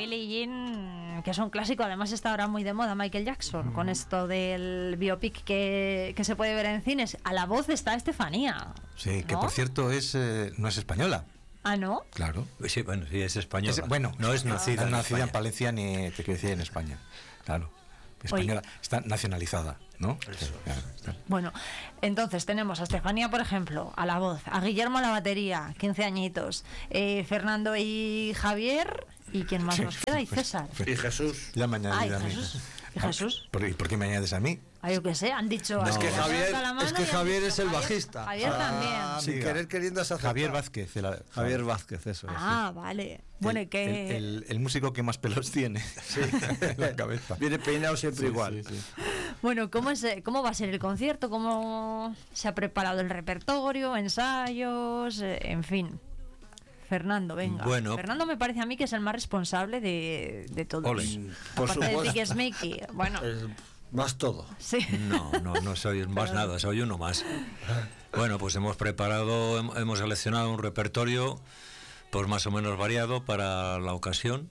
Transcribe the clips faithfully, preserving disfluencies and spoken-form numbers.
Billie Jean, que es un clásico, además está ahora muy de moda Michael Jackson, mm. con esto del biopic que, que se puede ver en cines. A la voz está Estefanía. Sí, ¿no? Que por cierto es eh, no es española. Ah, ¿no? Claro. Sí, bueno, sí, es española. Es, bueno, no es nacida, no en, nacida en España. Palencia ni te quiero decir en España. Claro. Española. Oye. Está nacionalizada, ¿no? Eso. Claro, está. Bueno, entonces tenemos a Estefanía, por ejemplo, a la voz, a Guillermo a la batería, quince añitos, eh, Fernando y Javier, ¿y quién más nos queda? Y César. Y Jesús. Ya me añades ah, a mí. Jesús. ¿Y Jesús? ¿Por, ¿Por qué me añades a mí? Ah, yo qué sé, han dicho... No. Es que Javier, es, que Javier es el Javier, bajista. Javier ah, también. Sin querer queriendo se Javier Vázquez. El, Javier Vázquez, eso es. Ah, sí. Vale. Bueno, el, ¿y qué...? El, el, el músico que más pelos tiene sí. en la cabeza. Viene peinado siempre sí, igual. Sí, sí. Bueno, ¿cómo, es, ¿cómo va a ser el concierto? ¿Cómo se ha preparado el repertorio, ensayos, en fin? Fernando, venga. Bueno, Fernando me parece a mí que es el más responsable de, de todo. Ole. Por Aparte supuesto. del Ticketmaster. Bueno. Es más todo. Sí. No, no, no soy más Pero... nada, soy uno más. Bueno, pues hemos preparado, hemos seleccionado un repertorio pues más o menos variado para la ocasión.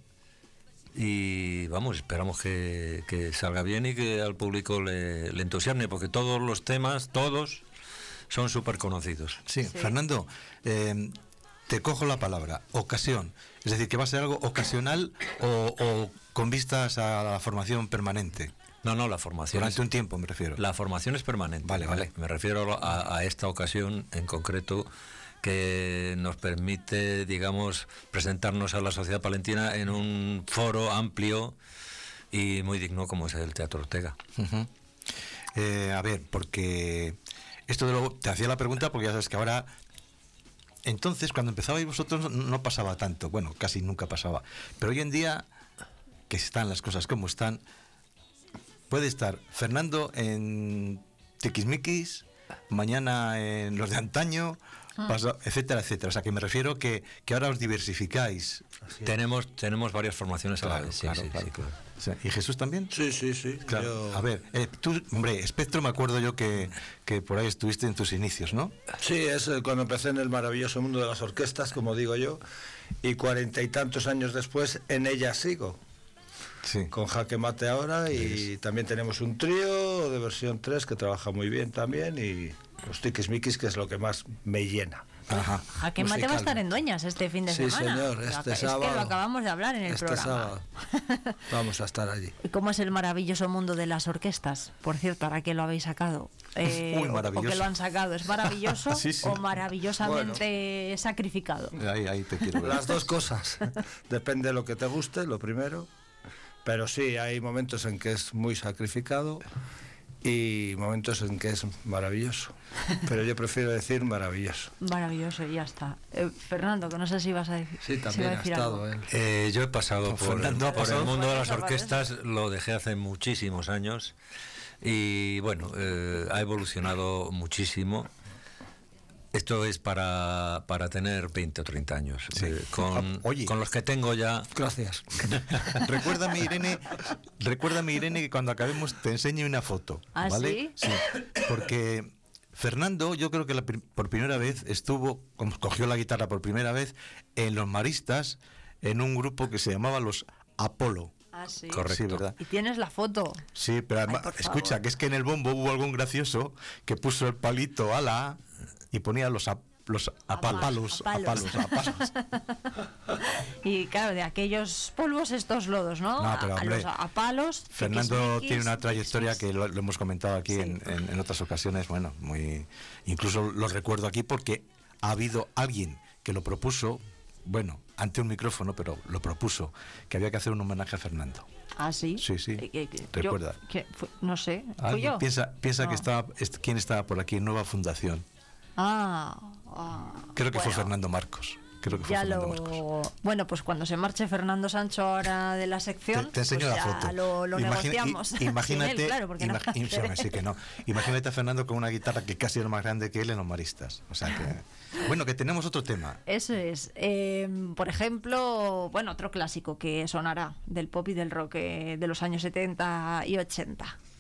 Y vamos, esperamos que, que salga bien y que al público le, le entusiasme, porque todos los temas, todos, son súper conocidos. Sí, sí, Fernando, eh, te cojo la palabra, ocasión. Es decir, que va a ser algo ocasional o, o con vistas a la formación permanente. No, no, la formación... Durante es, un tiempo, me refiero. La formación es permanente. Vale, vale. Me refiero a, a esta ocasión en concreto, que nos permite, digamos, presentarnos a la sociedad palentina en un foro amplio y muy digno como es el Teatro Ortega. Uh-huh. eh, a ver, porque esto de lo, te hacía la pregunta porque ya sabes que ahora, entonces cuando empezabais vosotros no, no pasaba tanto, bueno, casi nunca pasaba, pero hoy en día que están las cosas como están, puede estar Fernando en Tiquismiquis, mañana en los de antaño, ah. pasa, etcétera, etcétera. O sea, que me refiero que, que ahora os diversificáis. Tenemos tenemos varias formaciones claro, a la vez. Claro, sí, claro, sí, claro. O sea, ¿y Jesús también? Sí, sí, sí. Claro. Yo... A ver, eh, tú, hombre, Espectro, me acuerdo yo que, que por ahí estuviste en tus inicios, ¿no? Sí, es cuando empecé en el maravilloso mundo de las orquestas, como digo yo, y cuarenta y tantos años después en ella sigo. Sí. Con Jaque Mate ahora y sí. También tenemos un trío de versión tres que trabaja muy bien también y los Tiquismiquis, que es lo que más me llena. Ajá. Jaque Mate va a estar en Dueñas este fin de sí, semana. Sí, señor, este es sábado. Es que lo acabamos de hablar en el este programa. Sábado. Vamos a estar allí. ¿Y cómo es el maravilloso mundo de las orquestas? Por cierto, ahora que lo habéis sacado. Eh, Uy, maravilloso. O que lo han sacado. ¿Es maravilloso sí, sí. o maravillosamente bueno, sacrificado? Ahí, ahí te quiero ver. Las dos cosas. Depende de lo que te guste, lo primero. Pero sí, hay momentos en que es muy sacrificado y momentos en que es maravilloso. Pero yo prefiero decir maravilloso. Maravilloso, y ya está. Eh, Fernando, que no sé si vas a decir. Sí, también si ha estado él. Eh, yo he pasado por, Fernando, por pasado el mundo de las por orquestas, lo dejé hace muchísimos años y bueno, eh, ha evolucionado muchísimo. Esto es para, para tener veinte o treinta años. Sí. Eh, con, Oye, con los que tengo ya... Gracias. Recuérdame, Irene, recuérdame, Irene, que cuando acabemos te enseñe una foto. ¿Ah, ¿vale? sí? Sí, porque Fernando, yo creo que la, por primera vez estuvo, cogió la guitarra por primera vez en Los Maristas, en un grupo que se llamaba Los Apolo. Ah, sí. Correcto. Sí, ¿verdad? Y tienes la foto. Sí, pero además, Ay, escucha, que es que en el bombo hubo algún gracioso que puso el palito a la A y ponía los a, los apalos, apalos, apalos. Y claro, de aquellos polvos estos lodos, ¿no? No, pero, hombre, a los apalos. Fernando tiene una trayectoria que lo, lo hemos comentado aquí sí. en, en, en otras ocasiones, bueno, muy, incluso lo recuerdo aquí porque ha habido alguien que lo propuso. Bueno, ante un micrófono, pero lo propuso, que había que hacer un homenaje a Fernando. ¿Ah, sí? Sí, sí. ¿Qué, qué, ¿Recuerda? Yo, ¿qué, fue, no sé, ¿fui yo? Piensa, piensa no. que estaba, quién estaba por aquí, Nueva Fundación. Ah, ah Creo que bueno. fue Fernando Marcos. Creo que fue ya Fernando lo... Marcos. Bueno, pues cuando se marche Fernando Sancho ahora de la sección, te, te enseño pues la ya foto. lo, lo Imagina, negociamos. i, imagínate, él, claro, porque ima, no im, sí que no. Imagínate a Fernando con una guitarra que casi era más grande que él en Los Maristas. O sea que, bueno, que tenemos otro tema. Eso es. Eh, por ejemplo, bueno, otro clásico que sonará del pop y del rock eh, de los años setenta y ochenta.